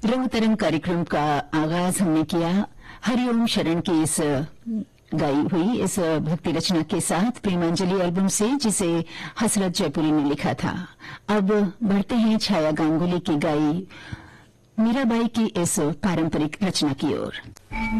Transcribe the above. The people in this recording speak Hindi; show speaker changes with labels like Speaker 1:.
Speaker 1: रंग तरंग कार्यक्रम का आगाज हमने किया हरिओम शरण की इस गाई हुई इस भक्ति रचना के साथ प्रेमांजलि एल्बम से, जिसे हसरत जयपुरी ने लिखा था। अब बढ़ते हैं छाया गांगुली की गाई मीराबाई की इस पारंपरिक रचना की ओर।